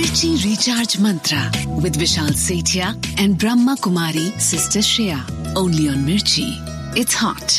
Mirchi Recharge Mantra with Vishal Sethia and Brahma Kumari Sister Shreya. Only on Mirchi. It's hot.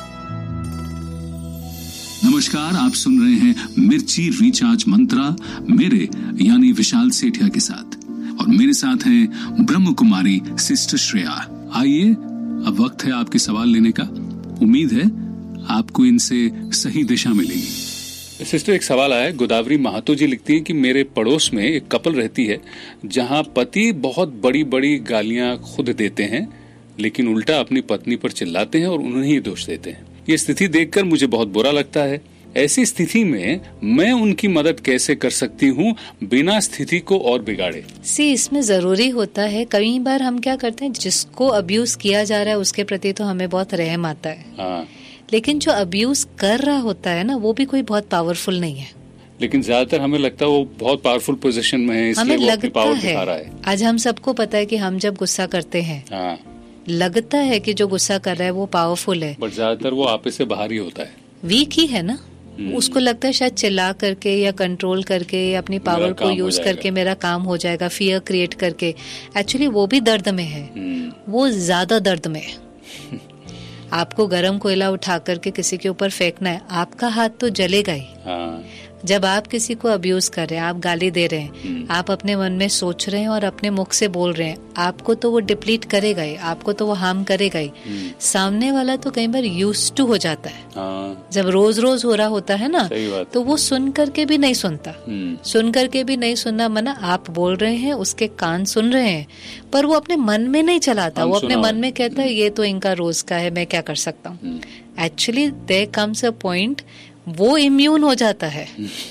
नमस्कार, आप सुन रहे हैं मिर्ची recharge मंत्रा मेरे यानी विशाल सेठिया के साथ, और मेरे साथ हैं ब्रह्म कुमारी सिस्टर श्रेया। आइए, अब वक्त है आपके सवाल लेने का। उम्मीद है आपको इनसे सही दिशा मिलेगी। सिस्टर, एक सवाल आया है। गोदावरी महातो जी लिखती हैं कि मेरे पड़ोस में एक कपल रहती है जहां पति बहुत बड़ी बड़ी गालियां खुद देते हैं, लेकिन उल्टा अपनी पत्नी पर चिल्लाते हैं और उन्हें ही दोष देते हैं। ये स्थिति देखकर मुझे बहुत बुरा लगता है। ऐसी स्थिति में मैं उनकी मदद कैसे कर सकती हूँ बिना स्थिति को और बिगाड़े? इसमें जरूरी होता है, कई बार हम क्या करते हैं, जिसको अब्यूज किया जा रहा है उसके प्रति तो हमें बहुत रहम आता है। हाँ। लेकिन जो अब्यूज कर रहा होता है ना, वो भी कोई बहुत पावरफुल नहीं है। लेकिन ज्यादातर हमें लगता है वो बहुत पावरफुल पोजीशन में है, इसलिए वो अपनी पावर दिखा रहा है। आज हम सबको पता है कि हम जब गुस्सा करते हैं, हाँ, लगता है कि जो गुस्सा कर रहा है वो पावरफुल है, बट ज्यादातर वो आपे से बाहर ही होता है, वीक ही है ना। उसको लगता है शायद चिल्ला करके या कंट्रोल करके या अपनी पावर को यूज करके मेरा काम हो जाएगा, फियर क्रिएट करके। एक्चुअली वो भी दर्द में है, वो ज्यादा दर्द में है। आपको गरम कोयला उठा करके किसी के ऊपर फेंकना है, आपका हाथ तो जलेगा ही। हाँ। जब आप किसी को अब्यूज कर रहे हैं, आप गाली दे रहे हैं, आप अपने मन में सोच रहे हैं और अपने मुख से बोल रहे हैं, आपको तो वो डिप्लीट करेगा ही, आपको तो वो हार्म करेगा ही। सामने वाला तो कई बार यूज्ड टू हो जाता है। हाँ। जब रोज रोज हो रहा होता है ना, तो वो सुन करके भी नहीं सुनता। सुन करके भी नहीं सुनना मना, आप बोल रहे हैं, उसके कान सुन रहे हैं, पर वो अपने मन में नहीं चलाता। वो अपने मन में कहता है ये तो इनका रोज का है, मैं क्या कर सकता हूँ। Actually there comes a point वो इम्यून हो जाता है,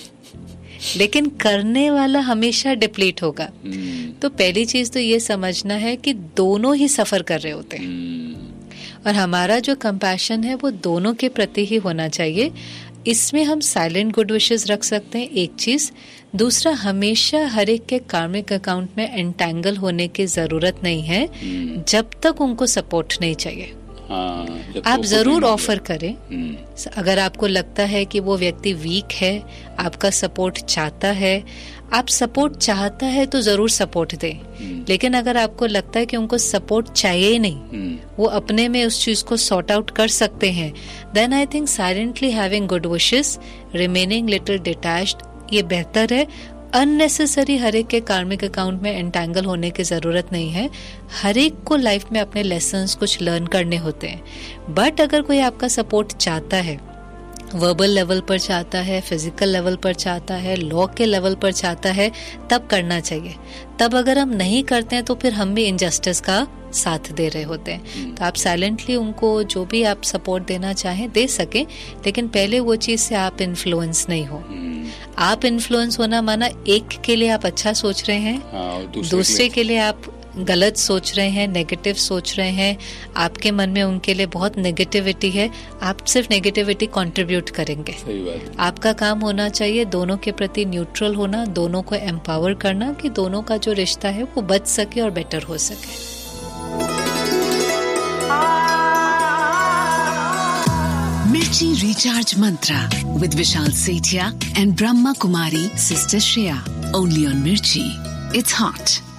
लेकिन करने वाला हमेशा डिप्लीट होगा। तो पहली चीज तो ये समझना है कि दोनों ही सफर कर रहे होते हैं, और हमारा जो कंपैशन है वो दोनों के प्रति ही होना चाहिए। इसमें हम साइलेंट गुड विशेस रख सकते हैं, एक चीज। दूसरा, हमेशा हर एक के कार्मिक अकाउंट में एंटैंगल होने की जरूरत नहीं है जब तक उनको सपोर्ट नहीं चाहिए। आप जरूर ऑफर करें। अगर आपको लगता है कि वो व्यक्ति वीक है, आपका सपोर्ट चाहता है, आप सपोर्ट चाहता है तो जरूर सपोर्ट दें। लेकिन अगर आपको लगता है कि उनको सपोर्ट चाहिए ही नहीं, वो अपने में उस चीज को सॉर्ट आउट कर सकते हैं, then I think silently having good wishes, remaining little detached, ये बेहतर है। अननेसेसरी हर एक के कार्मिक अकाउंट में एंटैंगल होने की जरूरत नहीं है। हर एक को लाइफ में अपने लेसन्स कुछ लर्न करने होते हैं। बट अगर कोई आपका सपोर्ट चाहता है, वर्बल लेवल पर चाहता है, फिजिकल लेवल पर चाहता है, लॉ के लेवल पर चाहता है, तब करना चाहिए। तब अगर हम नहीं करते हैं तो फिर हम भी इनजस्टिस का साथ दे रहे होते हैं। तो आप साइलेंटली उनको जो भी आप सपोर्ट देना चाहें दे सकें, लेकिन पहले वो चीज से आप इन्फ्लुएंस नहीं हो। आप इन्फ्लुएंस होना माना एक के लिए आप अच्छा सोच रहे हैं, दूसरे के लिए आप गलत सोच रहे हैं, नेगेटिव सोच रहे हैं, आपके मन में उनके लिए बहुत नेगेटिविटी है, आप सिर्फ नेगेटिविटी कंट्रीब्यूट करेंगे। सही बात। आपका काम होना चाहिए दोनों के प्रति न्यूट्रल होना, दोनों को एम्पावर करना कि दोनों का जो रिश्ता है वो बच सके और बेटर हो सके। Mirchi Recharge Mantra with Vishal Sethia and Brahma Kumari Sister Shreya. Only on Mirchi. It's hot.